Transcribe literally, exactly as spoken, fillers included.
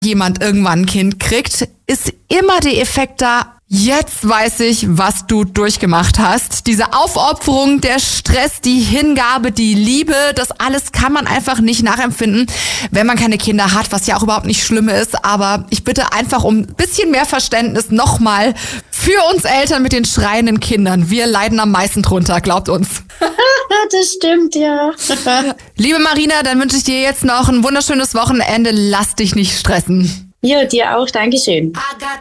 jemand irgendwann ein Kind kriegt, ist immer der Effekt da, jetzt weiß ich, was du durchgemacht hast. Diese Aufopferung, der Stress, die Hingabe, die Liebe, das alles kann man einfach nicht nachempfinden, wenn man keine Kinder hat, was ja auch überhaupt nicht schlimm ist. Aber ich bitte einfach um ein bisschen mehr Verständnis nochmal für uns Eltern mit den schreienden Kindern. Wir leiden am meisten drunter, glaubt uns. Das stimmt, ja. Liebe Marina, dann wünsche ich dir jetzt noch ein wunderschönes Wochenende. Lass dich nicht stressen. Ja, dir auch. Dankeschön.